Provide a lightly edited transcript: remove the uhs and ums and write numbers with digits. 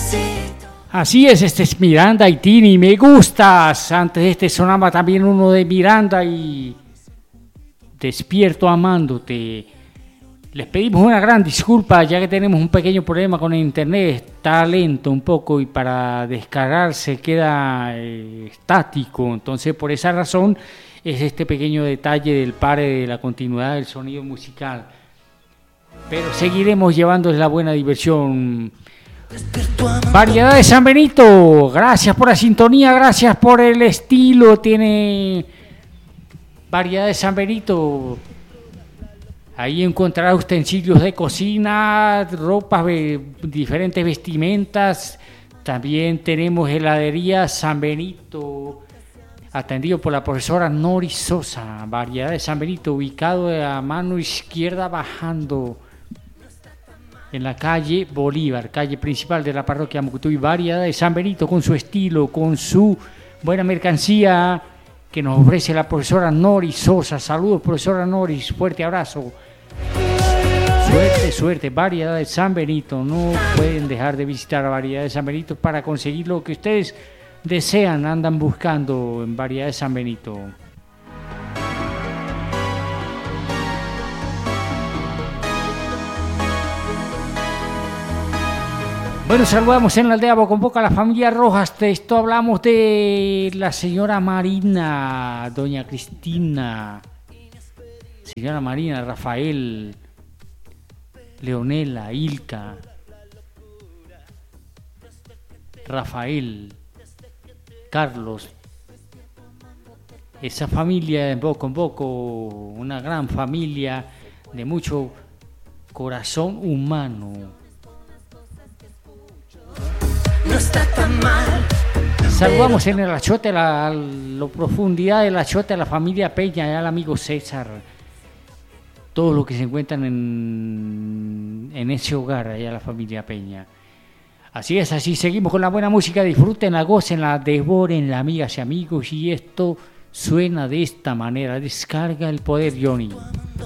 Así es, este es Miranda y Tini, me gustas. Antes de este sonaba también uno de Miranda y Despierto amándote. Les pedimos una gran disculpa ya que tenemos un pequeño problema con el internet, está lento un poco y para descargarse queda estático, entonces por esa razón es este pequeño detalle del pare de la continuidad del sonido musical. Pero seguiremos llevándoles la buena diversión. Variedad de San Benito, gracias por la sintonía, gracias por el estilo, tiene Variedad de San Benito. Ahí encontrará utensilios de cocina, ropas, diferentes vestimentas. También tenemos heladería San Benito, atendido por la profesora Nori Sosa. Variedad de San Benito, ubicado a mano izquierda bajando en la calle Bolívar, calle principal de la parroquia Mucutuy. Variedad de San Benito con su estilo, con su buena mercancía que nos ofrece la profesora Nori Sosa. Saludos, profesora Nori, fuerte abrazo. Suerte, Variedad de San Benito. No pueden dejar de visitar a Variedad de San Benito para conseguir lo que ustedes desean, andan buscando en Variedad de San Benito. Bueno, saludamos en la aldea Boca en Boca a la familia Rojas. De esto hablamos de la señora Marina, doña Cristina, señora Marina, Rafael, Leonela, Ilka, Rafael, Carlos. Esa familia de Boca en Boca, una gran familia de mucho corazón humano. No está tan mal. Saludamos en el Achote, la profundidad del Achote a la familia Peña, al amigo César, todos los que se encuentran en ese hogar, allá la familia Peña. Así es, así seguimos con la buena música, disfrútenla, gócenla, devórenla, amigas y amigos, y esto suena de esta manera. Descarga el poder, Johnny.